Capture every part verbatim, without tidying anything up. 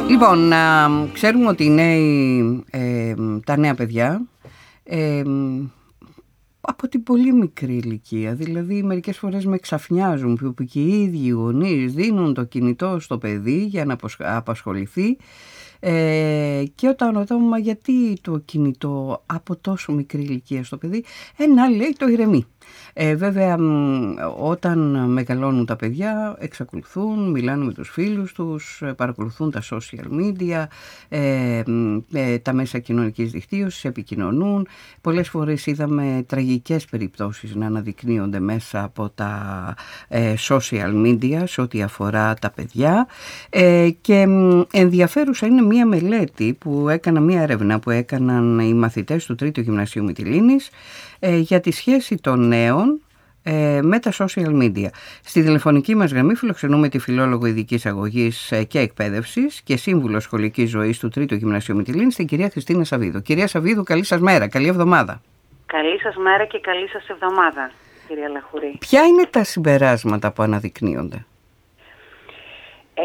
Λοιπόν, να ξέρουμε ότι οι νέοι, ε, τα νέα παιδιά ε, από την πολύ μικρή ηλικία, δηλαδή μερικές φορές με εξαφνιάζουν που και οι ίδιοι οι γονείς δίνουν το κινητό στο παιδί για να απασχοληθεί ε, και όταν ρωτάω μα γιατί το κινητό από τόσο μικρή ηλικία στο παιδί, ένα λέει το ηρεμεί. Ε, βέβαια όταν μεγαλώνουν τα παιδιά εξακολουθούν, μιλάνε με τους φίλους τους, παρακολουθούν τα social media, ε, ε, τα μέσα κοινωνικής δικτύωσης, επικοινωνούν. Πολλές φορές είδαμε τραγικές περιπτώσεις να αναδεικνύονται μέσα από τα ε, social media σε ό,τι αφορά τα παιδιά ε, και ενδιαφέρουσα είναι μία μελέτη που έκανα, μία έρευνα που έκαναν οι μαθητές του Τρίτου Γυμνασίου Μυτιλήνης ε, για τη σχέση των νέων ε, με τα social media. Στη τηλεφωνική μας γραμμή φιλοξενούμε τη φιλόλογο ειδικής αγωγής και εκπαίδευσης και σύμβουλο σχολικής ζωής του Τρίτου Γυμνασίου Μυτιλήνης, την κυρία Χριστίνα Σαββίδου. Κυρία Σαββίδου, καλή σας μέρα, καλή εβδομάδα. Καλή σας μέρα και καλή σας εβδομάδα, κυρία Λαχουρή. Ποια είναι τα συμπεράσματα που αναδεικνύονται? Ε,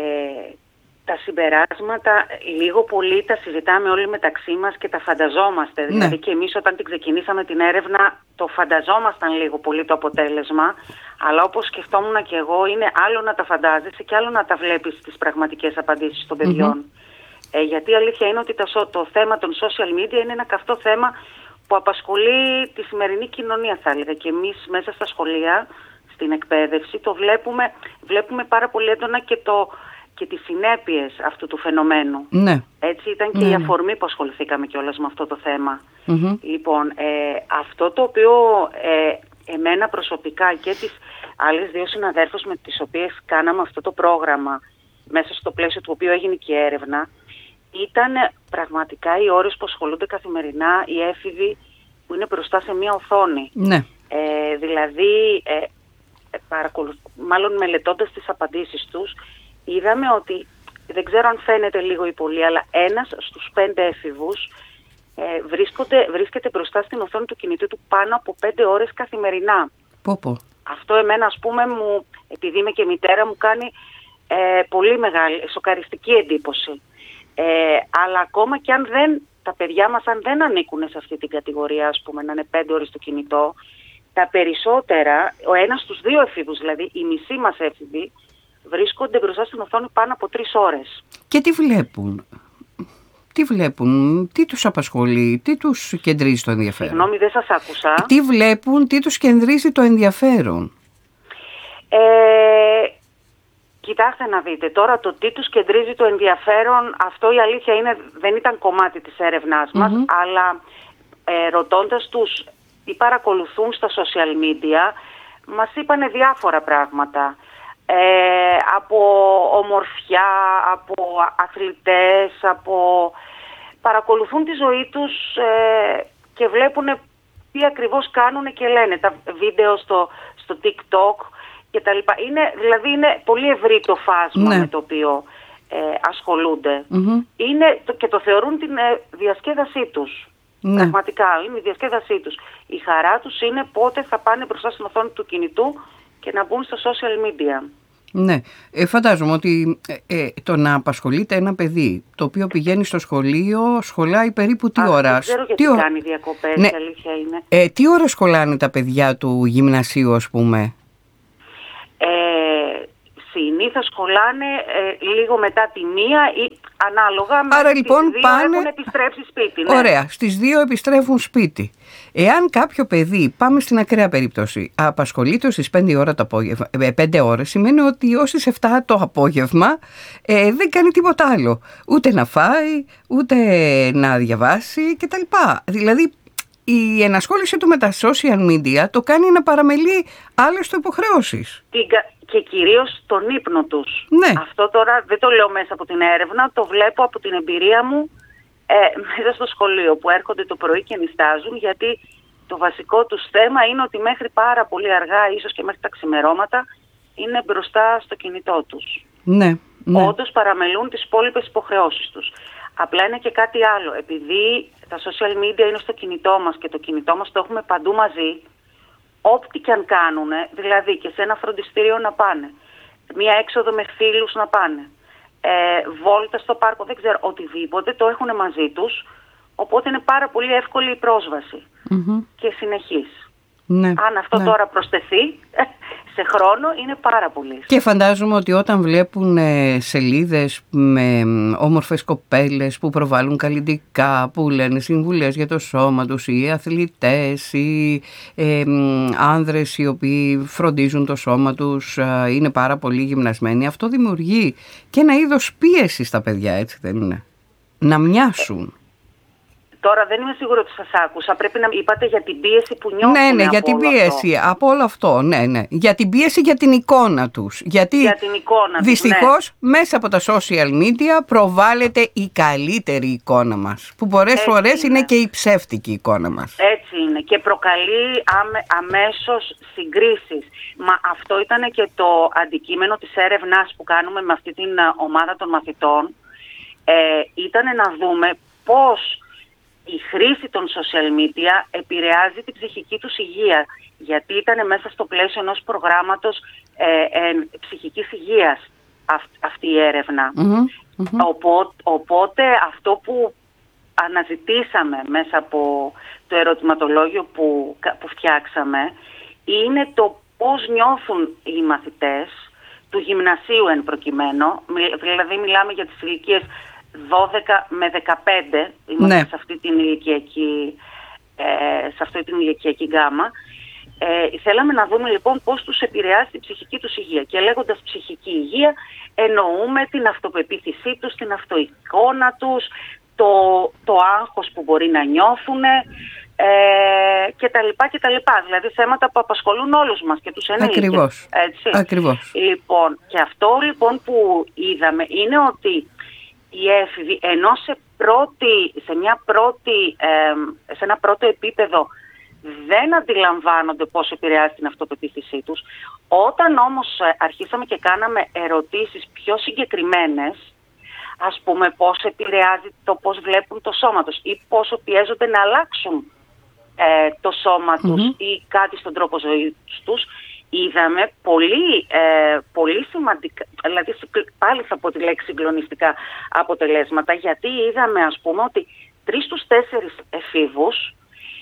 τα συμπεράσματα λίγο πολύ τα συζητάμε όλοι μεταξύ μας και τα φανταζόμαστε. Ναι. Δηλαδή και εμείς όταν την ξεκινήσαμε την έρευνα το φανταζόμασταν λίγο πολύ το αποτέλεσμα, αλλά όπως σκεφτόμουν και εγώ είναι άλλο να τα φαντάζεσαι και άλλο να τα βλέπεις τις πραγματικές απαντήσεις των παιδιών. Mm-hmm. Ε, γιατί η αλήθεια είναι ότι το, το θέμα των social media είναι ένα καυτό θέμα που απασχολεί τη σημερινή κοινωνία, θα έλεγα, και εμείς μέσα στα σχολεία, στην εκπαίδευση, το βλέπουμε, βλέπουμε πάρα πολύ έντονα και, το, και τις συνέπειες αυτού του φαινομένου. Ναι. Έτσι ήταν και ναι. η αφορμή που ασχοληθήκαμε κιόλας με αυτό το θέμα. Mm-hmm. Λοιπόν, ε, αυτό το οποίο ε, εμένα προσωπικά και τις άλλες δύο συναδέρφους με τις οποίες κάναμε αυτό το πρόγραμμα, μέσα στο πλαίσιο του οποίου έγινε και η έρευνα, ήταν πραγματικά οι ώρες που ασχολούνται καθημερινά οι έφηβοι που είναι μπροστά σε μία οθόνη. Ναι. Ε, δηλαδή, ε, παρακολου... μάλλον μελετώντας τις απαντήσεις τους, είδαμε ότι, δεν ξέρω αν φαίνεται λίγο ή πολύ, αλλά ένας στους πέντε έφηβους ε, βρίσκονται, βρίσκεται μπροστά στην οθόνη του κινητού του πάνω από πέντε ώρες καθημερινά. Πω, πω. Αυτό εμένα, ας πούμε, μου, επειδή είμαι και μητέρα, μου κάνει ε, πολύ μεγάλη, σοκαριστική εντύπωση. Ε, αλλά ακόμα και αν δεν, τα παιδιά μας αν δεν ανήκουν σε αυτή την κατηγορία, ας πούμε, να είναι πέντε ώρες στο κινητό, τα περισσότερα, ο ένας στους δύο εφήβους, δηλαδή οι μισοί μας έφηβοι, βρίσκονται μπροστά στην οθόνη πάνω από τρεις ώρες. Και τι βλέπουν? Τι βλέπουν, τι τους απασχολεί, τι τους κεντρίζει το ενδιαφέρον? Συγγνώμη, δεν σας άκουσα. Τι βλέπουν, τι τους κεντρίζει το ενδιαφέρον? Ε... Κοιτάξτε να δείτε, τώρα το τι τους κεντρίζει το ενδιαφέρον, αυτό η αλήθεια είναι δεν ήταν κομμάτι της έρευνάς μας, mm-hmm. αλλά ε, ρωτώντας τους τι παρακολουθούν στα social media, μας είπανε διάφορα πράγματα. Ε, από ομορφιά, από αθλητές, από... παρακολουθούν τη ζωή τους ε, και βλέπουν τι ακριβώς κάνουν και λένε. Τα βίντεο στο, στο TikTok και τα λοιπά. Είναι, δηλαδή είναι πολύ ευρύ το φάσμα ναι. με το οποίο ε, ασχολούνται. Mm-hmm. Είναι, το, και το θεωρούν την ε, διασκέδασή τους. Ναι. Πραγματικά είναι η διασκέδασή τους. Η χαρά τους είναι πότε θα πάνε μπροστά στην οθόνη του κινητού και να μπουν στα social media. Ναι, ε, φαντάζομαι ότι ε, ε, το να απασχολείται ένα παιδί το οποίο πηγαίνει στο σχολείο, σχολάει περίπου τι ώρα? Δεν ξέρω γιατί τι κάνει διακοπές, ναι. η αλήθεια είναι. Ε, τι ώρα σχολάνε τα παιδιά του γυμνασίου, ας πούμε? Ε, συνήθως σχολάνε ε, λίγο μετά τη μία ή ανάλογα. Άρα με λοιπόν τις δύο πάνε... έχουν επιστρέψει σπίτι. Ναι. Ωραία, στις δύο επιστρέφουν σπίτι. Εάν κάποιο παιδί, πάμε στην ακραία περίπτωση, απασχολείται στις πέντε, ώρα το απόγευμα, πέντε ώρες, σημαίνει ότι ως τις επτά το απόγευμα ε, δεν κάνει τίποτα άλλο. Ούτε να φάει, ούτε να διαβάσει κτλ. Δηλαδή η ενασχόληση του με τα social media το κάνει να παραμελεί άλλες του υποχρεώσεις. Και κυρίως τον ύπνο τους. Ναι. Αυτό τώρα δεν το λέω μέσα από την έρευνα, το βλέπω από την εμπειρία μου ε, μέσα στο σχολείο που έρχονται το πρωί και νηστάζουν, γιατί το βασικό τους θέμα είναι ότι μέχρι πάρα πολύ αργά, ίσως και μέχρι τα ξημερώματα, είναι μπροστά στο κινητό τους. Ναι, ναι. Όντως παραμελούν τις υπόλοιπες υποχρεώσεις τους. Απλά είναι και κάτι άλλο. Επειδή τα social media είναι στο κινητό μας και το κινητό μας το έχουμε παντού μαζί, ό,τι και αν κάνουνε, δηλαδή και σε ένα φροντιστήριο να πάνε, μία έξοδο με φίλους να πάνε, ε, βόλτα στο πάρκο, δεν ξέρω, οτιδήποτε, το έχουν μαζί τους, οπότε είναι πάρα πολύ εύκολη η πρόσβαση mm-hmm. και συνεχής. Ναι, αν αυτό ναι. τώρα προσθεθεί σε χρόνο, είναι πάρα πολύ. Και φαντάζομαι ότι όταν βλέπουν ε, σελίδες με όμορφες κοπέλες που προβάλλουν καλλιτικά, που λένε συμβουλές για το σώμα τους, ή αθλητές ή ε, άνδρες οι οποίοι φροντίζουν το σώμα τους, ε, είναι πάρα πολύ γυμνασμένοι, αυτό δημιουργεί και ένα είδος πίεση στα παιδιά, έτσι δεν είναι? Να μοιάσουν. Τώρα δεν είμαι σίγουρη ότι σας άκουσα. Πρέπει να είπατε για την πίεση που νιώθουν. Ναι, ναι, για την πίεση αυτό. Από όλο αυτό. Ναι, ναι. Για την πίεση για την εικόνα τους. Γιατί για την εικόνα τους, δυστυχώς ναι. μέσα από τα social media προβάλλεται η καλύτερη εικόνα μας. Που πολλές Έτσι φορές είναι. είναι και η ψεύτικη εικόνα μας. Έτσι είναι. Και προκαλεί αμε, αμέσως συγκρίσεις. Μα αυτό ήταν και το αντικείμενο της έρευνας που κάνουμε με αυτή την ομάδα των μαθητών. Ε, ήταν να δούμε πώς η χρήση των social media επηρεάζει την ψυχική τους υγεία, γιατί ήταν μέσα στο πλαίσιο ενός προγράμματος ε, ε, ψυχικής υγείας αυ, αυτή η έρευνα. Mm-hmm, mm-hmm. Οπότε, οπότε αυτό που αναζητήσαμε μέσα από το ερωτηματολόγιο που, που φτιάξαμε είναι το πώς νιώθουν οι μαθητές του γυμνασίου εν προκειμένου, δηλαδή μιλάμε για τις ηλικίες δώδεκα με δεκαπέντε, είμαστε ναι. σε αυτή την ηλικιακή, ε, σε αυτή την ηλικιακή γκάμα. Ε, θέλαμε να δούμε λοιπόν πώς τους επηρεάζει την ψυχική τους υγεία. Και λέγοντας ψυχική υγεία εννοούμε την αυτοπεποίθησή τους, την αυτοεικόνα τους, το, το άγχος που μπορεί να νιώθουν ε, και τα λοιπά και τα λοιπά. Δηλαδή θέματα που απασχολούν όλους μας και τους ενήλικες. Ακριβώς. Έτσι. Ακριβώς. Λοιπόν, και αυτό λοιπόν που είδαμε είναι ότι οι έφηβοι, ενώ σε, πρώτη, σε, μια πρώτη, ε, σε ένα πρώτο επίπεδο δεν αντιλαμβάνονται πώς επηρεάζει την αυτοπεποίθησή τους, όταν όμως αρχίσαμε και κάναμε ερωτήσεις πιο συγκεκριμένες, ας πούμε πώς επηρεάζει το πώς βλέπουν το σώμα τους ή πόσο πιέζονται να αλλάξουν ε, το σώμα τους mm-hmm. ή κάτι στον τρόπο ζωής τους, είδαμε πολύ, ε, πολύ σημαντικά, δηλαδή πάλι θα πω τη λέξη συγκλονιστικά αποτελέσματα, γιατί είδαμε ας πούμε ότι τρεις στους τέσσερις εφήβους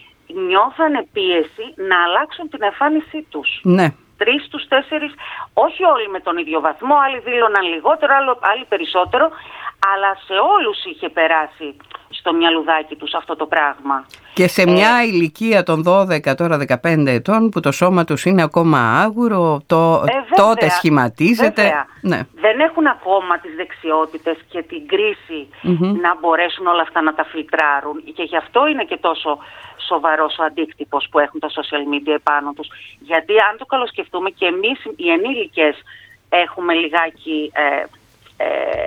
νιώθανε πίεση να αλλάξουν την εμφάνισή τους. Ναι. Τρεις στους τέσσερις, όχι όλοι με τον ίδιο βαθμό, άλλοι δήλωναν λιγότερο, άλλοι περισσότερο, αλλά σε όλους είχε περάσει στο μυαλουδάκι τους αυτό το πράγμα. Και σε μια ε, ηλικία των δώδεκα, τώρα δεκαπέντε ετών, που το σώμα τους είναι ακόμα άγουρο, το, ε, βέβαια, τότε σχηματίζεται. Βέβαια. Ναι. Δεν έχουν ακόμα τις δεξιότητες και την κρίση mm-hmm. να μπορέσουν όλα αυτά να τα φιλτράρουν. Και γι' αυτό είναι και τόσο σοβαρός ο αντίκτυπος που έχουν τα social media επάνω τους. Γιατί αν το καλοσκεφτούμε και εμείς οι ενήλικες έχουμε λιγάκι... Ε, Ε,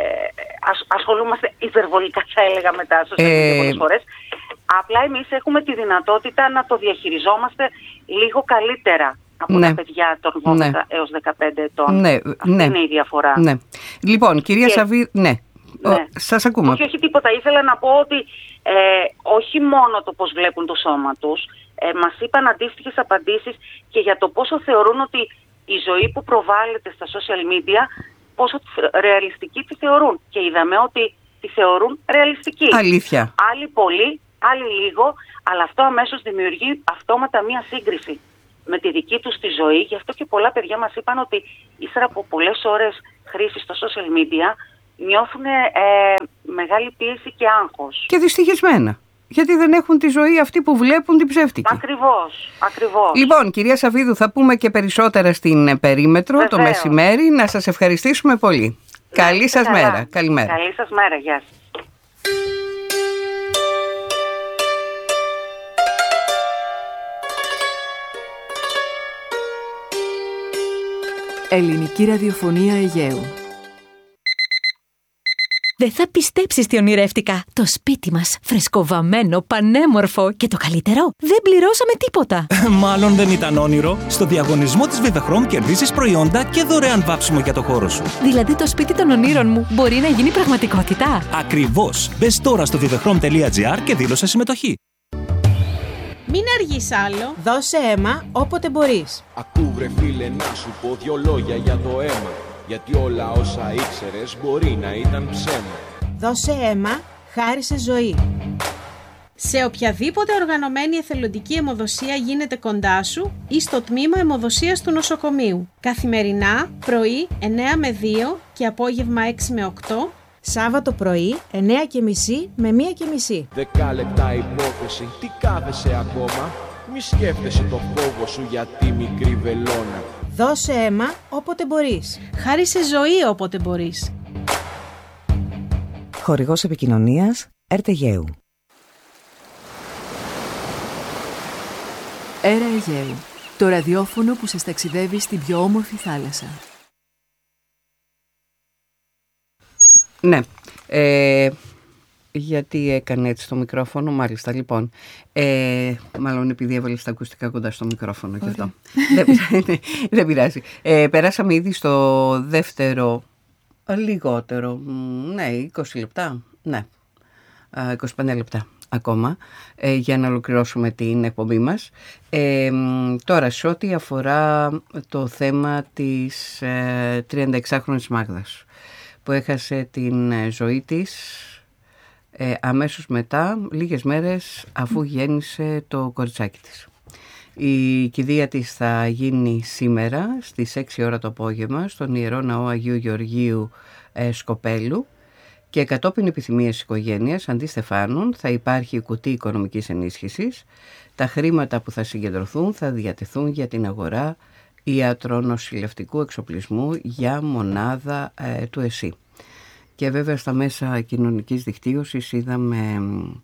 ασ, ασχολούμαστε υπερβολικά θα έλεγα με τα social media ε... πολλές φορές. Απλά εμείς έχουμε τη δυνατότητα να το διαχειριζόμαστε λίγο καλύτερα από ναι. τα παιδιά των δώδεκα ναι. έως δεκαπέντε ετών. Ναι. Αυτή ναι. είναι η διαφορά. Ναι. Λοιπόν, κυρία και... Σαββίδου, ναι. ναι. Ο, σας ακούμε. Όχι, όχι τίποτα. Ήθελα να πω ότι ε, όχι μόνο το πώς βλέπουν το σώμα τους, ε, μας είπαν αντίστοιχες απαντήσεις και για το πόσο θεωρούν ότι η ζωή που προβάλλεται στα social media πόσο ρεαλιστική τη θεωρούν. Και είδαμε ότι τη θεωρούν ρεαλιστική. Αλήθεια. Άλλοι πολύ, άλλοι λίγο, αλλά αυτό αμέσως δημιουργεί αυτόματα μία σύγκριση με τη δική τους τη ζωή. Γι' αυτό και πολλά παιδιά μας είπαν ότι ύστερα από πολλές ώρες χρήσης στο social media νιώθουν ε, μεγάλη πίεση και άγχος. Και δυστυχισμένα. Γιατί δεν έχουν τη ζωή αυτή που βλέπουν την ψεύτικη. Ακριβώς, ακριβώς. Λοιπόν, κυρία Σαββίδου, θα πούμε και περισσότερα στην Περίμετρο Βεβαίως. Το μεσημέρι. Να σας ευχαριστήσουμε πολύ. Να, Καλή σας καλά. μέρα. Καλημέρα. Καλή σας μέρα. Γεια σας. Ελληνική ραδιοφωνία Αιγαίου. Δεν θα πιστέψεις τι ονειρεύτηκα. Το σπίτι μας, φρεσκοβαμμένο, πανέμορφο και το καλύτερο, δεν πληρώσαμε τίποτα. Μάλλον δεν ήταν όνειρο. Στο διαγωνισμό της Vivechrom κερδίσεις προϊόντα και δωρεάν βάψιμο για το χώρο σου. Δηλαδή το σπίτι των ονείρων μου μπορεί να γίνει πραγματικότητα. Ακριβώς. Μπες τώρα στο vivechrom τελεία gr και δήλωσε συμμετοχή. Μην αργείς άλλο. Δώσε αίμα όποτε μπορείς. Ακού βρε φίλε να σου πω δυο λόγια για το αίμα. γιατί όλα όσα ήξερες μπορεί να ήταν ψέμα. Δώσε αίμα, χάρισε ζωή. Σε οποιαδήποτε οργανωμένη εθελοντική αιμοδοσία γίνεται κοντά σου ή στο τμήμα αιμοδοσίας του νοσοκομείου. Καθημερινά, πρωί εννέα με δύο και απόγευμα έξι με οκτώ. Σάββατο πρωί εννέα και μισή με μία και μισή. Δέκα λεπτά υπόθεση, τι κάθεσαι ακόμα? Μη σκέφτεσαι το φόβο σου για τη μικρή βελόνα. Δώσε αίμα όποτε μπορείς. Χάρισε ζωή όποτε μπορείς. Χορηγός επικοινωνίας Έρτε Αιγαίου. Έρα Αιγαίου. Το ραδιόφωνο που σας ταξιδεύει στην πιο όμορφη θάλασσα. Ναι. Ε, γιατί έκανε έτσι το μικρόφωνο, μάλιστα. Λοιπόν, ε, μάλλον επειδή έβαλες τα ακουστικά κοντά στο μικρόφωνο και αυτό. δεν, δεν πειράζει. Ε, περάσαμε ήδη στο δεύτερο, λιγότερο, ναι, είκοσι λεπτά, ναι, είκοσι πέντε λεπτά ακόμα, ε, για να ολοκληρώσουμε την εκπομπή μας. Ε, τώρα, σε ό,τι αφορά το θέμα της ε, τριανταεξάχρονης Μάγδας, που έχασε την ζωή της ε, αμέσως μετά, λίγες μέρες αφού γέννησε το κοριτσάκι της. Η κηδεία της θα γίνει σήμερα στις έξι ώρα το απόγευμα στον Ιερό Ναό Αγίου Γεωργίου ε, Σκοπέλου, και κατόπιν επιθυμίας της οικογένειας αντί στεφάνων θα υπάρχει κουτί οικονομικής ενίσχυσης. Τα χρήματα που θα συγκεντρωθούν θα διατεθούν για την αγορά ιατρονοσηλευτικού εξοπλισμού για μονάδα ε, του ΕΣΥ. Και βέβαια στα μέσα κοινωνικής δικτύωσης είδαμε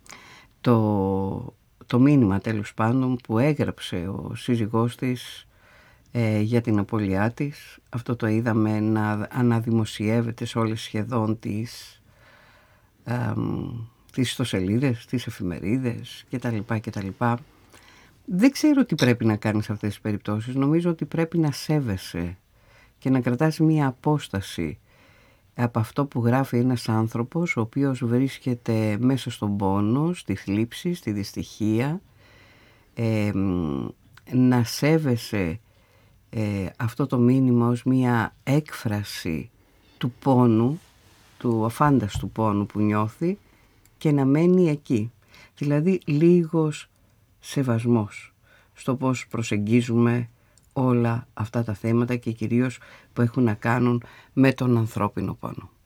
το, το μήνυμα τέλος πάντων που έγραψε ο σύζυγός της ε, για την απώλειά της. Αυτό το είδαμε να αναδημοσιεύεται σε όλες σχεδόν τις, ε, τις ιστοσελίδες, τις εφημερίδες κτλ. κτλ. Δεν ξέρω τι πρέπει να κάνεις σε αυτές τις περιπτώσεις. Νομίζω ότι πρέπει να σέβεσαι και να κρατάς μία απόσταση από αυτό που γράφει ένας άνθρωπος ο οποίος βρίσκεται μέσα στον πόνο, στη θλίψη, στη δυστυχία. Ε, να σέβεσαι ε, αυτό το μήνυμα ως μία έκφραση του πόνου, του αφάνταστου πόνου που νιώθει, και να μένει εκεί. Δηλαδή λίγος σεβασμός στο πώς προσεγγίζουμε όλα αυτά τα θέματα και κυρίως που έχουν να κάνουν με τον ανθρώπινο πόνο.